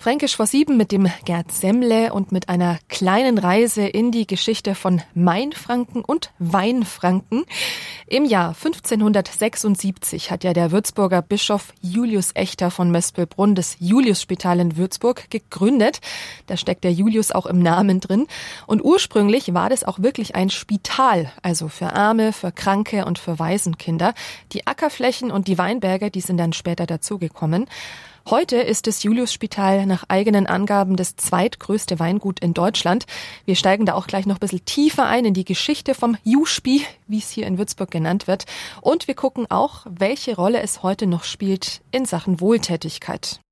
Fränkisch vor 7 mit dem Gerd Semmle und mit einer kleinen Reise in die Geschichte von Mainfranken und Weinfranken. Im Jahr 1576 hat ja der Würzburger Bischof Julius Echter von Möspelbrunn das Juliusspital in Würzburg gegründet. Da steckt der Julius auch im Namen drin. Und ursprünglich war das auch wirklich ein Spital, also für Arme, für Kranke und für Waisenkinder. Die Ackerflächen und die Weinberge, die sind dann später dazugekommen. Heute ist das Juliusspital nach eigenen Angaben das zweitgrößte Weingut in Deutschland. Wir steigen da auch gleich noch ein bisschen tiefer ein in die Geschichte vom Juspi, wie es hier in Würzburg genannt wird. Und wir gucken auch, welche Rolle es heute noch spielt in Sachen Wohltätigkeit.